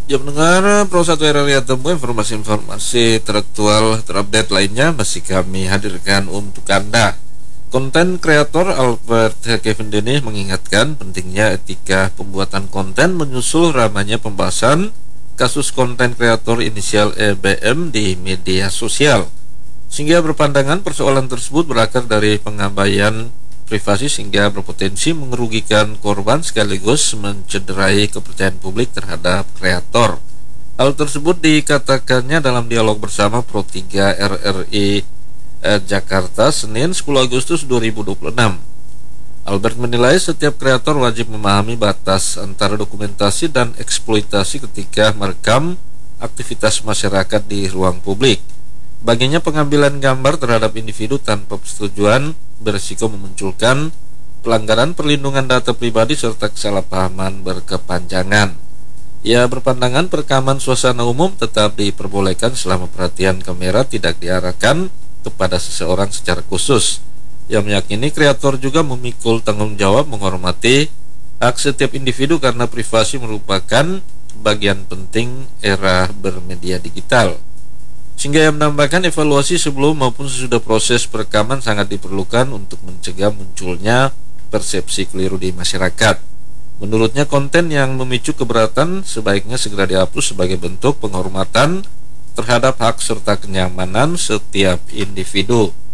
Ya pendengar Pro 1 RRI Tempo, informasi-informasi teraktual terupdate lainnya masih kami hadirkan untuk Anda. Konten kreator Albert Kevin Denny mengingatkan pentingnya etika pembuatan konten menyusul ramainya pembahasan kasus konten kreator inisial EBM di media sosial. Sehingga berpandangan persoalan tersebut berakar dari pengabaian privasi sehingga berpotensi merugikan korban sekaligus mencederai kepercayaan publik terhadap kreator. Hal tersebut dikatakannya dalam dialog bersama Pro 3 RRI Jakarta Senin 10 Agustus 2026. Albert menilai setiap kreator wajib memahami batas antara dokumentasi dan eksploitasi ketika merekam aktivitas masyarakat di ruang publik. Baginya pengambilan gambar terhadap individu tanpa persetujuan berisiko memunculkan pelanggaran perlindungan data pribadi serta kesalahpahaman berkepanjangan. Ia berpandangan perekaman suasana umum tetap diperbolehkan selama perhatian kamera tidak diarahkan kepada seseorang secara khusus. Ia meyakini kreator juga memikul tanggung jawab menghormati hak setiap individu karena privasi merupakan bagian penting era bermedia digital. Sehingga ia menambahkan evaluasi sebelum maupun sesudah proses perekaman sangat diperlukan untuk mencegah munculnya persepsi keliru di masyarakat. Menurutnya konten yang memicu keberatan sebaiknya segera dihapus sebagai bentuk penghormatan terhadap hak serta kenyamanan setiap individu.